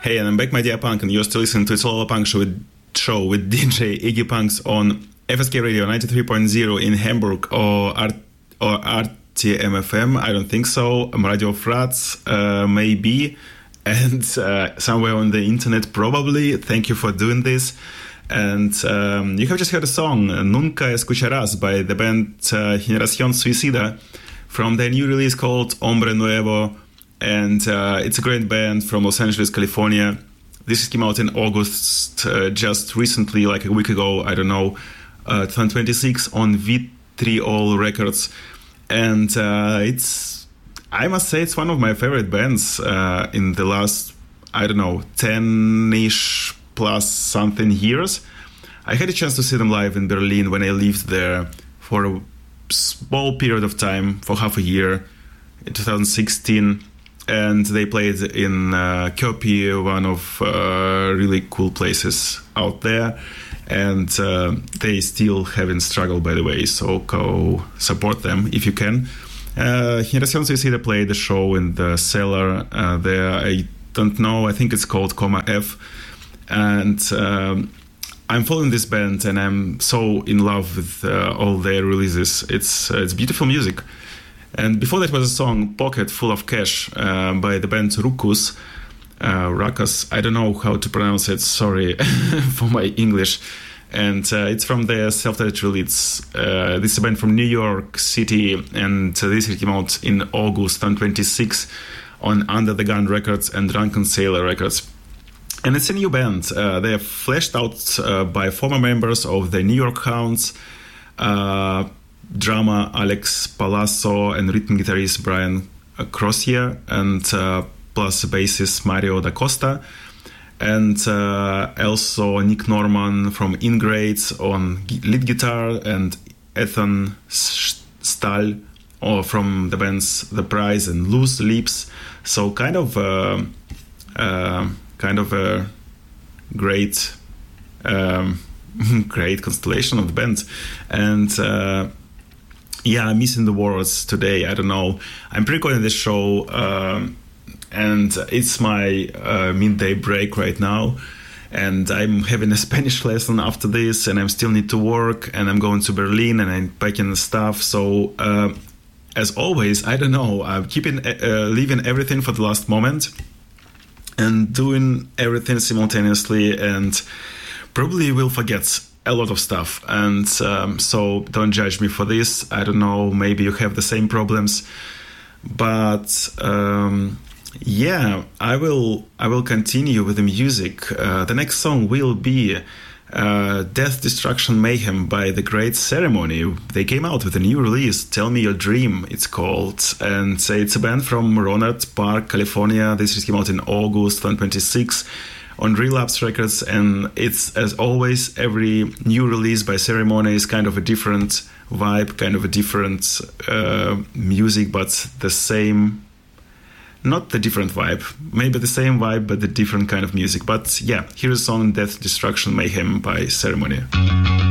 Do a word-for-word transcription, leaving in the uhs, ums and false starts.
Hey, and I'm back, my dear punk, and you're still listening to It's All Over Punk show with, show with D J Iggy Punks on F S K Radio ninety-three point zero in Hamburg or Art, or R T M F M. I don't think so. Um, Radio Frats, uh, maybe, and uh, somewhere on the internet, probably. Thank you for doing this. And um, you have just heard a song, Nunca Escucharás, by the band uh, Generación Suicida, from their new release called Hombre Nuevo. And uh, it's a great band from Los Angeles, California. This came out in August, uh, just recently, like a week ago, I don't know, uh, twenty twenty-six on Vitriol Records. And uh, it's, I must say, it's one of my favorite bands uh, in the last, I don't know, ten-ish plus something years. I had a chance to see them live in Berlin when I lived there for a small period of time, for half a year, in two thousand sixteen. And they played in uh, Köpi, one of uh, really cool places out there. And uh, they still haven't struggled, by the way, so go support them if you can. Uh, Generación Suicida played the show in the Cellar uh, there. I don't know, I think it's called Coma F. And um, I'm following this band, and I'm so in love with uh, all their releases. It's uh, it's beautiful music. And before that was a song, Pocket Full of Cash, uh, by the band Rukus. Uh, Rukus, I don't know how to pronounce it, sorry for my English. And uh, it's from their self-titled release. Uh, this is a band from New York City, and uh, this came out in August twenty twenty-six on Under the Gun Records and Drunken Sailor Records. And it's a new band. Uh, they're fleshed out uh, by former members of the New York Hounds, uh, drummer Alex Palazzo and rhythm guitarist Brian Crozier, and uh, plus bassist Mario da Costa, and uh, also Nick Norman from Ingrate on lead guitar, and Ethan Stahl or from the bands The Prize and Loose Lips. So kind of uh, uh, kind of a great um, great constellation of the band. And uh, yeah, I'm missing the words today. I don't know. I'm pre-recording this show, um, and it's my uh, midday break right now. And I'm having a Spanish lesson after this, and I still need to work. And I'm going to Berlin, and I'm packing stuff. So, uh, as always, I don't know. I'm keeping, uh, leaving everything for the last moment, and doing everything simultaneously, and probably will forget a lot of stuff. And um, so don't judge me for this. I don't know, maybe you have the same problems, but um, yeah, I will I will continue with the music. Uh, the next song will be uh, Death, Destruction, Mayhem by The Great Ceremony. They came out with a new release, Tell Me Your Dream it's called, and it's a band from Rohnert Park, California. This just came out in August twenty twenty-six on Relapse Records, and it's, as always, every new release by Ceremony is kind of a different vibe, kind of a different uh, music, but the same, not the different vibe, maybe the same vibe, but the different kind of music. But yeah, here's a song, Death, Destruction, Mayhem by Ceremony.